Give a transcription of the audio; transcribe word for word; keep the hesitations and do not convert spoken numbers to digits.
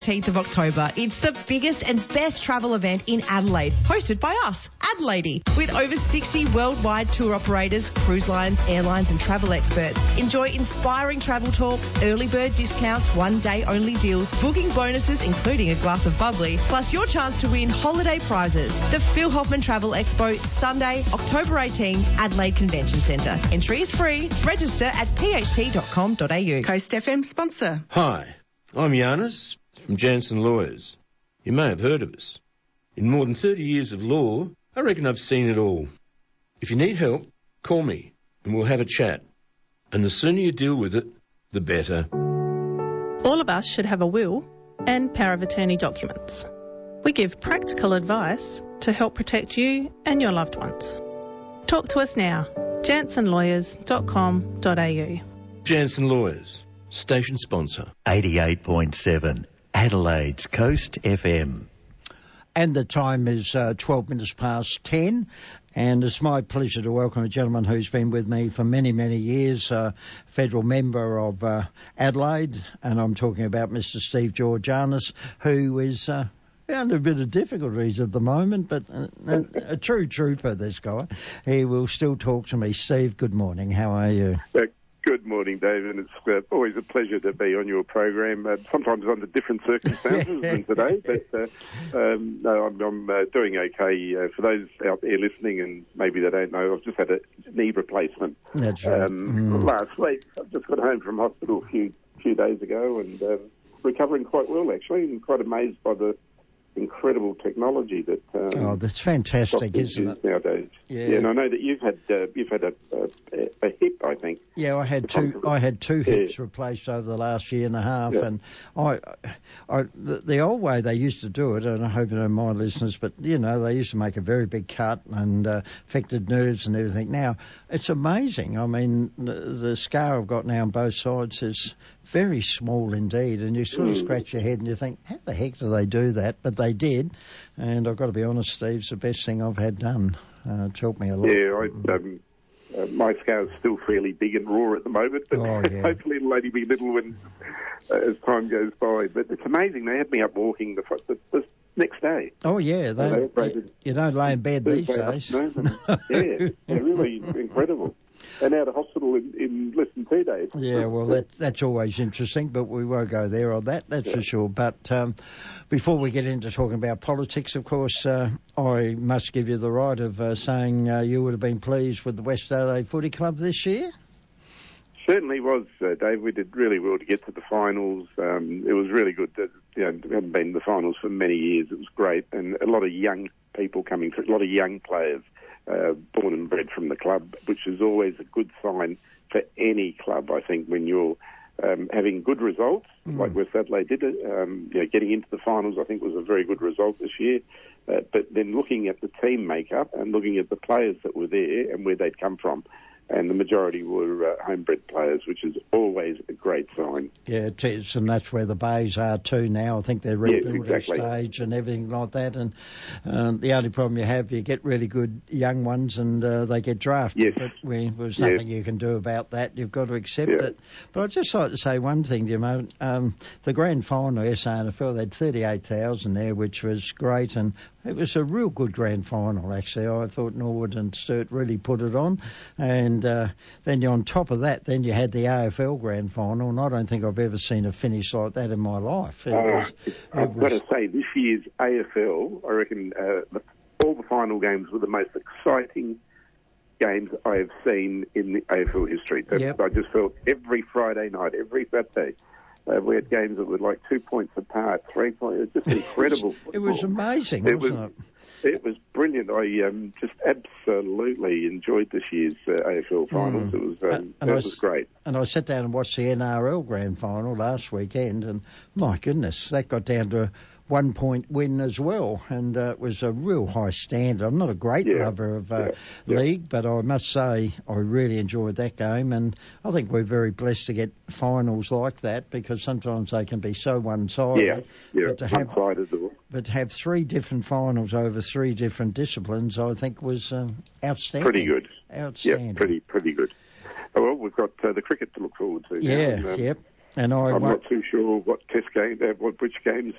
eighteenth of October. It's the biggest and best travel event in Adelaide, hosted by us, Adelaide. With over sixty worldwide tour operators, cruise lines, airlines and travel experts. Enjoy inspiring travel talks, early bird discounts, one-day only deals, booking bonuses including a glass of bubbly, plus your chance to win holiday prizes. The Phil Hoffman Travel Expo, Sunday, October eighteenth, Adelaide Convention Centre. Entry is free. Register at p h t dot com dot a u. Coast F M sponsor. Hi, I'm Giannis from Jansen Lawyers. You may have heard of us. In more than thirty years of law, I reckon I've seen it all. If you need help, call me and we'll have a chat. And the sooner you deal with it, the better. All of us should have a will and power of attorney documents. We give practical advice to help protect you and your loved ones. Talk to us now. jansen lawyers dot com dot a u. Jansen Lawyers, station sponsor. eighty-eight point seven, Adelaide's Coast F M. And the time is uh, twelve minutes past ten, and it's my pleasure to welcome a gentleman who's been with me for many, many years, uh, federal member of uh, Adelaide, and I'm talking about Mister Steve Georganas, who is uh, under a bit of difficulties at the moment, but uh, a, a true trooper, this guy. He will still talk to me. Steve, good morning. How are you? Good morning, David. It's uh, always a pleasure to be on your program, uh, sometimes under different circumstances than today, but uh, um, no, I'm, I'm uh, doing okay. Uh, for those out there listening, and maybe they don't know, I've just had a knee replacement That's right. um, mm. last week. I've just got home from hospital a few, few days ago and uh, recovering quite well, actually, and quite amazed by the incredible technology that um, oh, that's fantastic, isn't it? Nowadays, yeah. yeah. And I know that you've had uh, you've had a, a, a hip, I think. Yeah, I had two. I had two hips yeah. replaced over the last year and a half, yeah. and I, I, the, the old way they used to do it, and I hope you don't mind, listeners, but you know they used to make a very big cut and uh, affected nerves and everything. Now it's amazing. I mean, the, the scar I've got now on both sides is very small indeed, and you sort of mm. scratch your head and you think, how the heck do they do that? But they did, and I've got to be honest, Steve, it's the best thing I've had done. Uh, it's helped me a lot. Yeah, I, um, uh, my scar's still fairly big and raw at the moment, but oh, yeah. hopefully it'll only be little when, uh, as time goes by. But it's amazing, they had me up walking the, the, the next day. Oh, yeah, they, so they you, you don't lay in bed these days. No, yeah, they're really incredible. And out of hospital in, in less than two days. Yeah, well, that, that's always interesting, but we won't go there on that, that's yeah. for sure. But um, before we get into talking about politics, of course, uh, I must give you the right of uh, saying uh, you would have been pleased with the West Adelaide Footy Club this year. Certainly was, uh, Dave. We did really well to get to the finals. Um, it was really good. That, you know, we haven't been in the finals for many years. It was great. And a lot of young people coming through, a lot of young players. Uh, born and bred from the club, which is always a good sign for any club, I think, when you're um, having good results, mm. like West Adelaide did it. Um, you know, getting into the finals, I think, was a very good result this year. Uh, but then looking at the team makeup and looking at the players that were there and where they'd come from, and the majority were uh, homebred players, which is always a great sign. Yeah, it is, and that's where the Bays are too now. I think they're rebuilding yes, exactly. stage and everything like that. And um, the only problem you have, you get really good young ones and uh, they get drafted. Yes. But we, there's nothing yes. you can do about that. You've got to accept yeah. it. But I'd just like to say one thing, you know. Um, the grand final, S A N F L, they had thirty-eight thousand there, which was great. And it was a real good grand final, actually. I thought Norwood and Sturt really put it on. And uh, then on top of that, then you had the A F L grand final, and I don't think I've ever seen a finish like that in my life. It uh, was, it I've was... got to say, this year's A F L, I reckon uh, the, all the final games were the most exciting games I have seen in the A F L history. Yep. I just felt every Friday night, every Saturday, Uh, we had games that were like two points apart, three points. It was just incredible. It was amazing, it wasn't was, it? It was brilliant. I um, just absolutely enjoyed this year's uh, A F L finals. Mm. It was um, and it I, was great. And I sat down and watched the N R L grand final last weekend, and my goodness, that got down to a one-point win as well, and uh, it was a real high standard. I'm not a great yeah. lover of uh, yeah. league, but I must say I really enjoyed that game, and I think we're very blessed to get finals like that because sometimes they can be so one-sided. Yeah, yeah, but to have, one-sided. But to have three different finals over three different disciplines, I think was um, outstanding. Pretty good. Outstanding. Yeah, pretty, pretty good. Oh, well, we've got uh, the cricket to look forward to. Yeah, now, and, um, yep. And I I'm not too sure what test game, uh, what which games